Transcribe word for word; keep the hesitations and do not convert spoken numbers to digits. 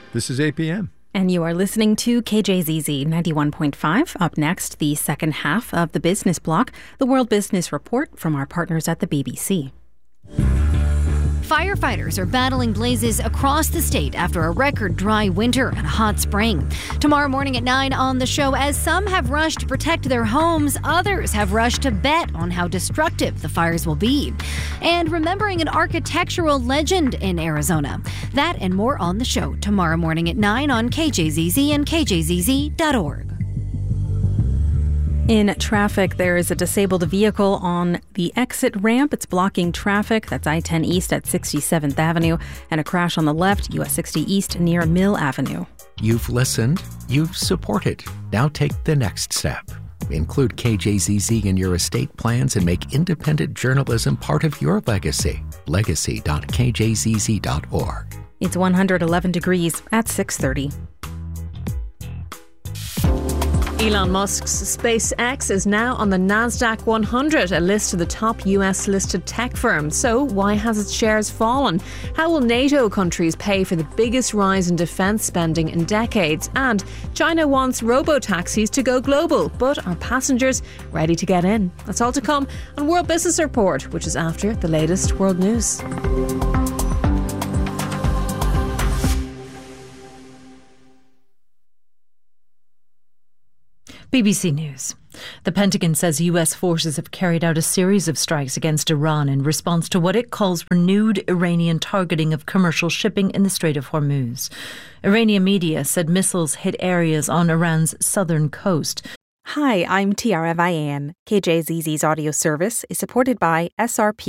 This is eight p.m. And you are listening to K J Z Z ninety-one point five. Up next, the second half of the Business Block, the World Business Report from our partners at the B B C. Firefighters are battling blazes across the state after a record dry winter and a hot spring. Tomorrow morning at nine on the show, as some have rushed to protect their homes, others have rushed to bet on how destructive the fires will be. And remembering an architectural legend in Arizona. That and more on the show tomorrow morning at nine on K J Z Z and K J Z Z dot org. In traffic, there is a disabled vehicle on the exit ramp. It's blocking traffic. That's I ten East at sixty-seventh Avenue, and a crash on the left, U S sixty East near Mill Avenue. You've listened. You've supported. Now take the next step. Include K J Z Z in your estate plans and make independent journalism part of your legacy. legacy dot k j z z dot org. It's one hundred eleven degrees at six thirty. Elon Musk's SpaceX is now on the NASDAQ one hundred, a list of the top U S-listed tech firms. So why has its shares fallen? How will NATO countries pay for the biggest rise in defence spending in decades? And China wants robo-taxis to go global, but are passengers ready to get in? That's all to come on World Business Report, which is after the latest world news. B B C News. The Pentagon says U S forces have carried out a series of strikes against Iran in response to what it calls renewed Iranian targeting of commercial shipping in the Strait of Hormuz. Iranian media said missiles hit areas on Iran's southern coast. Hi, I'm Tiara Vian. K J Z Z's audio service is supported by S R P.